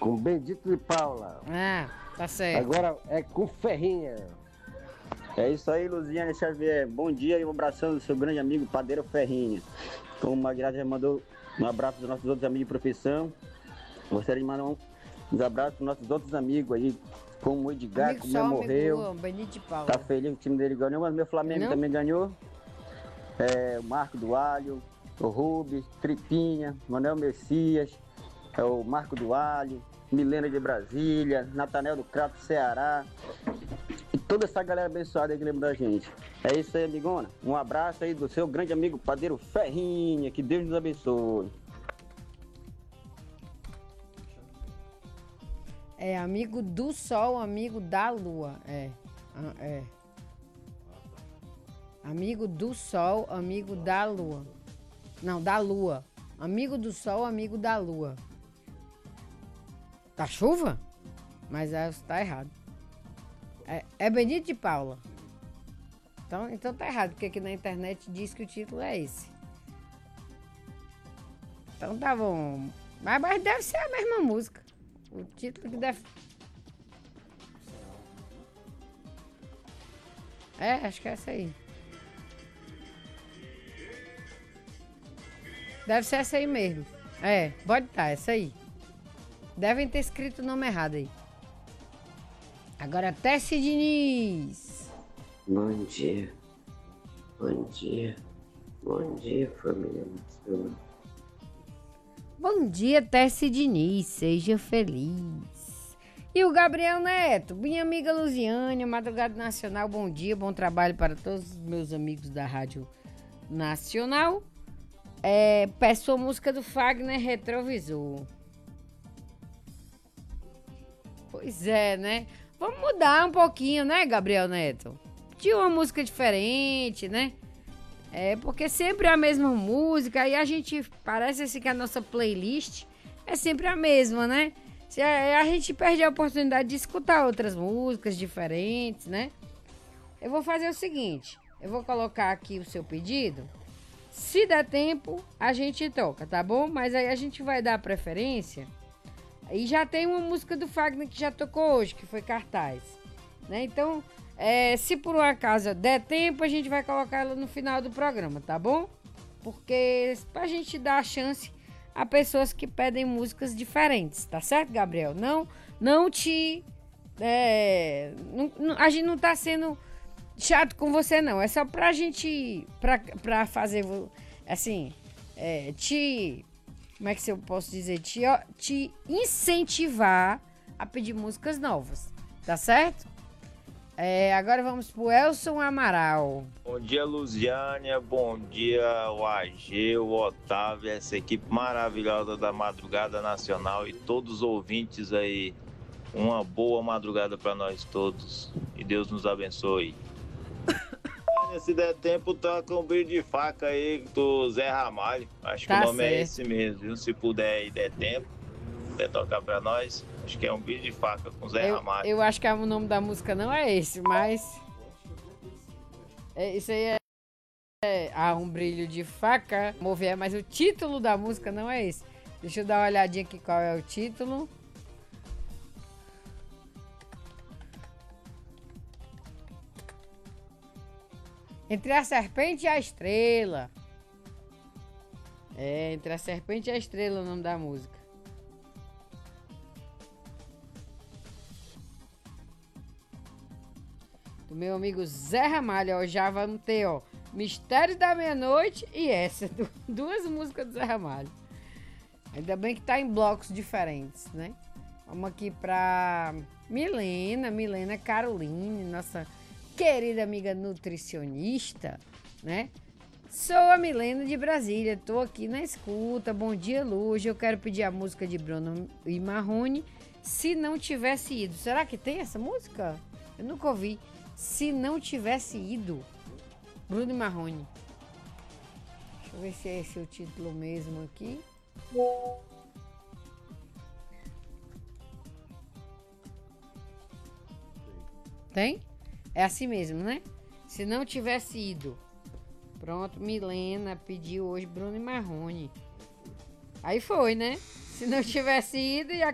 Com Benedito de Paula. Ah, tá certo. Agora é com Ferrinha. É isso aí, Luziane Xavier. Bom dia e um abração do seu grande amigo Padeiro Ferrinha. Como o Magrada já mandou um abraço dos nossos outros amigos de profissão, gostaria de mandar uns abraços para os nossos outros amigos aí, como o Edgar, Amigo como só, morreu. amigo Benedito de Paula. Tá feliz que o time dele ganhou, mas meu Flamengo Não? também ganhou. O Marco do Alho, o Rubens, Tripinha, Manuel Messias, o Marco do Alho, Milena de Brasília, Natanel do Crato, Ceará. E toda essa galera abençoada aí que lembra da gente. É isso aí, amigona. Um abraço aí do seu grande amigo Padeiro Ferrinha. Que Deus nos abençoe. É amigo do sol, amigo da lua. É. Amigo do sol, amigo da lua. Não, da lua. Amigo do sol, amigo da lua. Tá chuva? Mas tá errado. É Benedito de Paula. Então tá errado, porque aqui na internet diz que o título é esse. Então tá bom. Mas deve ser a mesma música. O título que deve... acho que é essa aí. Deve ser essa aí mesmo. Pode estar, essa aí. Devem ter escrito o nome errado aí. Agora, Tessie Diniz. Bom dia. Bom dia. Bom dia, família. Bom dia, Tessie Diniz. Seja feliz. E o Gabriel Neto. Minha amiga Luziane, Madrugada Nacional. Bom dia, bom trabalho para todos os meus amigos da Rádio Nacional. Peço a música do Fagner Retrovisor. Pois é, né? Vamos mudar um pouquinho, né, Gabriel Neto? De uma música diferente, né? Porque sempre é a mesma música e a gente parece assim que a nossa playlist é sempre a mesma, né? A gente perde a oportunidade de escutar outras músicas diferentes, né? Eu vou fazer o seguinte, eu vou colocar aqui o seu pedido. Se der tempo, a gente toca, tá bom? Mas aí a gente vai dar preferência. E já tem uma música do Fagner que já tocou hoje, que foi Cartaz, né? Então, se por um acaso der tempo, a gente vai colocar ela no final do programa, tá bom? Porque pra gente dar a chance a pessoas que pedem músicas diferentes, tá certo, Gabriel? A gente não tá sendo chato com você, não. É só pra gente, pra fazer, assim, como é que eu posso dizer? Te incentivar a pedir músicas novas, tá certo? Agora vamos pro Elson Amaral. Bom dia, Luziânia. Bom dia, o AG, o Otávio, essa equipe maravilhosa da Madrugada Nacional e todos os ouvintes aí. Uma boa madrugada para nós todos. E Deus nos abençoe. Se der tempo, toca um brilho de faca aí do Zé Ramalho. Acho que o nome é esse mesmo, viu? Se puder e der tempo, puder tocar pra nós. Acho que é um brilho de faca com Zé Ramalho. Eu acho que o nome da música não é esse, mas... isso aí um brilho de faca. Mover, mas o título da música não é esse. Deixa eu dar uma olhadinha aqui qual é o título. Entre a Serpente e a Estrela. Entre a Serpente e a Estrela o nome da música. Do meu amigo Zé Ramalho, ó, já vamos ter, ó, Mistério da Meia-Noite e essa, duas músicas do Zé Ramalho. Ainda bem que tá em blocos diferentes, né? Vamos aqui pra Milena Caroline, nossa querida amiga nutricionista, né? Sou a Milena de Brasília, tô aqui na escuta. Bom dia, Luz. Eu quero pedir a música de Bruno e Marrone, Se Não Tivesse Ido. Será que tem essa música? Eu nunca ouvi. Se Não Tivesse Ido, Bruno e Marrone. Deixa eu ver se é esse o título mesmo aqui. Tem? É assim mesmo, né? Se Não Tivesse Ido. Pronto, Milena pediu hoje Bruno e Marrone. Aí foi, né? Se não tivesse ido, ia